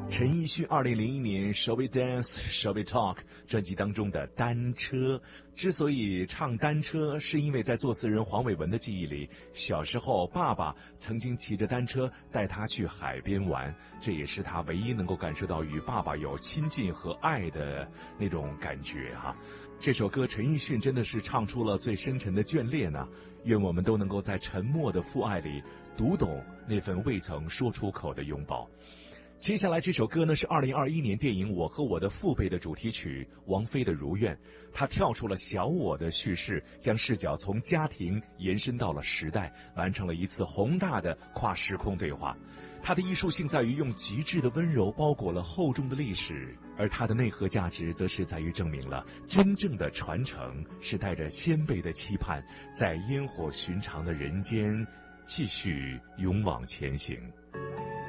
陈奕迅2001年 Shall We Dance, Shall We Talk 专辑当中的单车，之所以唱单车，是因为在作词人黄伟文的记忆里，小时候爸爸曾经骑着单车带他去海边玩，这也是他唯一能够感受到与爸爸有亲近和爱的那种感觉啊。这首歌陈奕迅真的是唱出了最深沉的眷恋呢，愿我们都能够在沉默的父爱里读懂那份未曾说出口的拥抱。接下来这首歌呢是2021年电影《我和我的父辈》的主题曲，王菲的《如愿》。她跳出了小我的叙事，将视角从家庭延伸到了时代，完成了一次宏大的跨时空对话。她的艺术性在于用极致的温柔包裹了厚重的历史，而她的内核价值则是在于证明了真正的传承是带着谦卑的期盼，在烟火寻常的人间继续勇往前行。